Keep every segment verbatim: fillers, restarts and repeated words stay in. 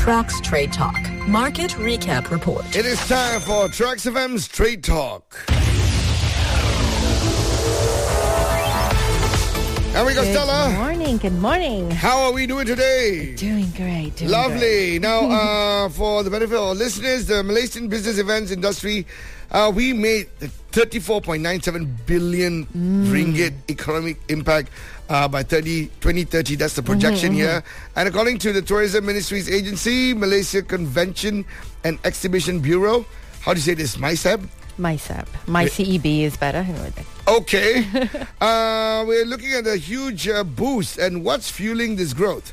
Trucks Trade Talk. Market Recap Report. It is time for Trucks F M's Trade Talk. And we got Good Stella. Good morning, good morning. How are we doing today? Doing great, doing Lovely. great. Now, uh, for the benefit of our listeners, the Malaysian business events industry, uh, we made thirty-four point nine seven billion mm. ringgit economic impact uh, by thirty, twenty thirty. That's the projection mm-hmm, here. Mm-hmm. And according to the Tourism Ministry's agency, Malaysia Convention and Exhibition Bureau, how do you say this, MyCEB? MyCEB. My C E B is better. Okay. uh, we're looking at a huge uh, boost. And what's fueling this growth?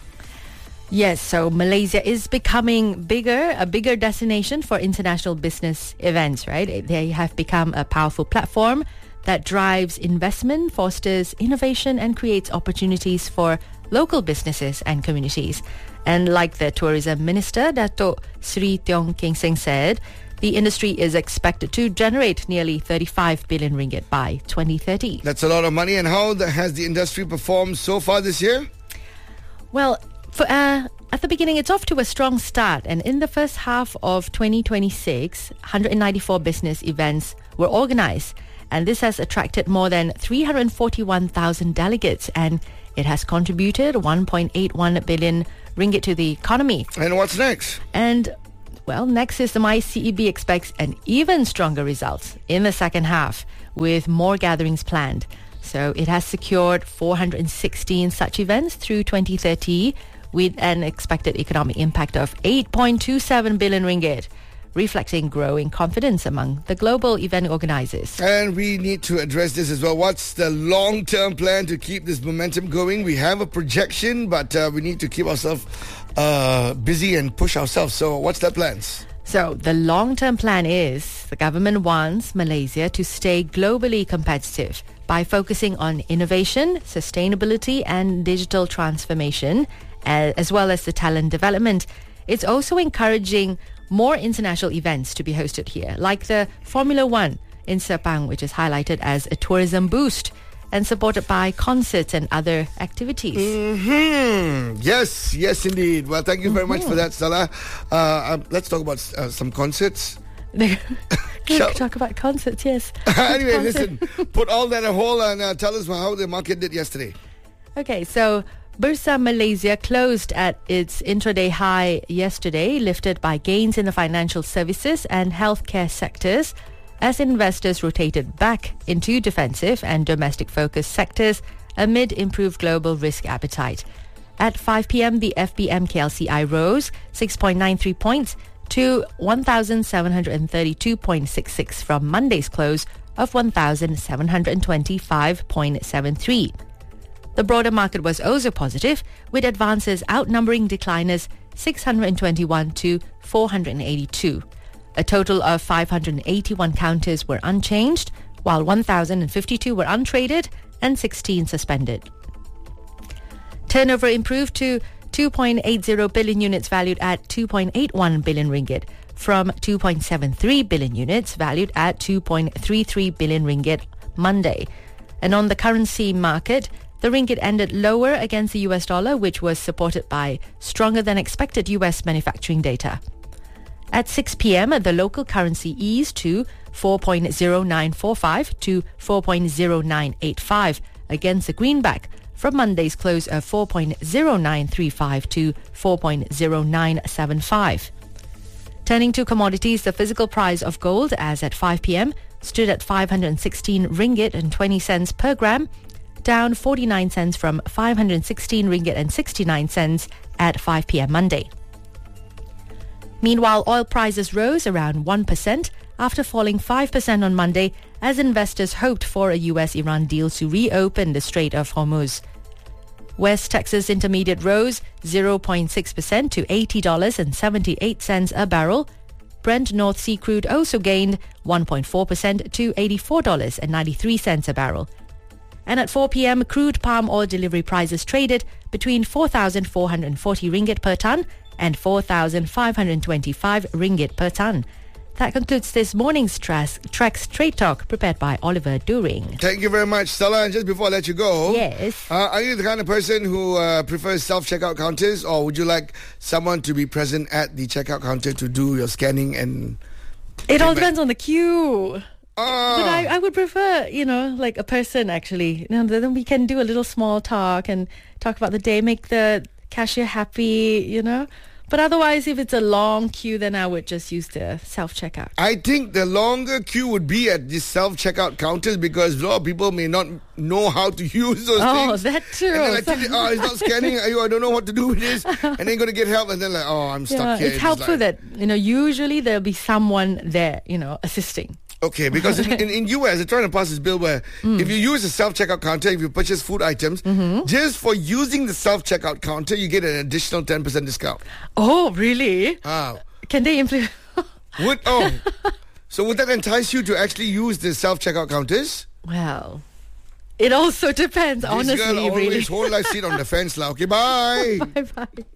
Yes, so Malaysia is becoming bigger, a bigger destination for international business events, right? They have become a powerful platform that drives investment, fosters innovation, and creates opportunities for local businesses and communities. And like the Tourism Minister, Dato' Sri Tiong Keng Seng said, the industry is expected to generate nearly thirty-five billion ringgit by twenty thirty. That's a lot of money. And how the, has the industry performed so far this year? Well, for, uh, at the beginning, it's off to a strong start. And in the first half of twenty twenty-six, one hundred ninety-four business events were organized. And this has attracted more than three hundred forty-one thousand delegates. And it has contributed one point eight one billion ringgit to the economy. And what's next? And well, next is the MyCEB expects an even stronger results in the second half with more gatherings planned. So it has secured four hundred sixteen such events through twenty thirty with an expected economic impact of eight point two seven billion ringgit, reflecting growing confidence among the global event organizers. And we need to address this as well. What's the long-term plan to keep this momentum going? We have a projection, but uh, we need to keep ourselves uh, busy and push ourselves. So what's that plans? So the long-term plan is the government wants Malaysia to stay globally competitive by focusing on innovation, sustainability and digital transformation, as well as the talent development. It's also encouraging more international events to be hosted here, like the Formula One in Sepang, which is highlighted as a tourism boost and supported by concerts and other activities. Mm-hmm. Yes, yes indeed. Well, thank you very mm-hmm. much for that, Stella. Uh, um, let's talk about uh, some concerts. Talk about concerts, yes. Anyway, Concert. listen, put all that on hold and uh, tell us how the market did yesterday. Okay, so Bursa Malaysia closed at its intraday high yesterday, lifted by gains in the financial services and healthcare sectors as investors rotated back into defensive and domestic-focused sectors amid improved global risk appetite. At five p.m., the F B M K L C I rose six point nine three points to one thousand seven hundred thirty-two point six six from Monday's close of one thousand seven hundred twenty-five point seven three. The broader market was also positive, with advances outnumbering decliners six hundred twenty-one to four hundred eighty-two. A total of five hundred eighty-one counters were unchanged, while one thousand fifty-two were untraded and sixteen suspended. Turnover improved to two point eight zero billion units valued at two point eight one billion ringgit from two point seven three billion units valued at two point three three billion ringgit Monday. And on the currency market, the ringgit ended lower against the U S dollar, which was supported by stronger than expected U S manufacturing data. At six p.m., the local currency eased to four point zero nine four five to four point zero nine eight five against the greenback from Monday's close of four point zero nine three five to four point zero nine seven five. Turning to commodities, the physical price of gold as at five p.m. stood at five hundred sixteen ringgit and twenty cents per gram, down forty-nine cents from five hundred sixteen ringgit and sixty-nine cents at five p.m. Monday. Meanwhile, oil prices rose around one percent after falling five percent on Monday as investors hoped for a U S Iran deal to reopen the Strait of Hormuz. West Texas Intermediate rose zero point six percent to eighty dollars and seventy-eight cents a barrel. Brent North Sea crude also gained one point four percent to eighty-four dollars and ninety-three cents a barrel. And at four p.m., crude palm oil delivery prices traded between four thousand four hundred forty ringgit per ton and four thousand five hundred twenty-five ringgit per ton. That concludes this morning's Track, track Straight Talk prepared by Oliver During. Thank you very much, Stella. And just before I let you go, Yes. uh, are you the kind of person who uh, prefers self-checkout counters, or would you like someone to be present at the checkout counter to do your scanning and... It all depends on the queue. Oh. But I, I would prefer, you know, like a person actually. You know, then we can do a little small talk and talk about the day, make the cashier happy, you know. But otherwise, if it's a long queue, then I would just use the self-checkout. I think the longer queue would be at these self-checkout counters because a lot of people may not know how to use those Oh, things. that too. And then like, oh, it's not scanning. I I don't know what to do with this. And then going to get help. And then like, oh, I'm stuck Yeah, here. it's helpful like, that, you know, usually there'll be someone there, you know, assisting. Okay, because in, in, in U S, they're trying to pass this bill where Mm. if you use a self-checkout counter, if you purchase food items, Mm-hmm. just for using the self-checkout counter, you get an additional ten percent discount. Oh, really? Ah, Can they implement? would, oh, so would that entice you to actually use the self-checkout counters? Well, it also depends, This honestly, girl always really. whole life sit on the fence, lah. Okay, bye. Bye-bye.